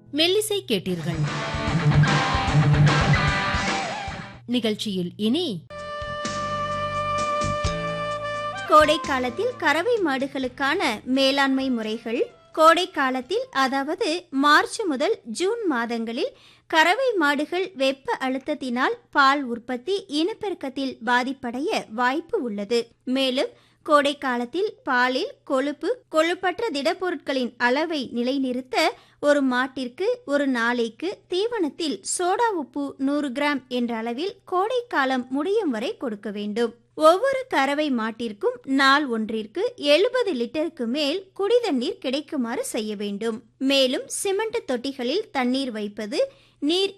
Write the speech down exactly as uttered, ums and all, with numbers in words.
மெல்லிசை கேட்டீர்கள். நிகழ்ச்சியில் இனி கோடை காலத்தில் கறவை மாடுகளுக்கான மேலாண்மை முறைகள். கோடை காலத்தில் அதாவது மார்ச் முதல் ஜூன் மாதங்களில் கறவை மாடுகள் வெப்ப அழுத்தத்தினால் பால் உற்பத்தி இனப்பெருக்கத்தில் பாதிப்படைய வாய்ப்பு உள்ளது. மேலும் கோடை காலத்தில் பாலில் கொழுப்பு கொழுப்பற்ற திடப்பொருட்களின் அளவை நிலைநிறுத்த ஒரு மாட்டிற்கு ஒரு நாளைக்கு தீவனத்தில் சோடா உப்பு நூறு கிராம் என்ற அளவில் கோடை காலம் முடியும் வரை கொடுக்க வேண்டும். ஒவ்வொரு கறவை மாட்டிற்கும் நாள் ஒன்றிற்கு எழுபது லிட்டருக்கு மேல் குடிதண்ணீர் கிடைக்குமாறு செய்ய வேண்டும். மேலும் சிமெண்ட் தொட்டிகளில் தண்ணீர் வைப்பது, நீர்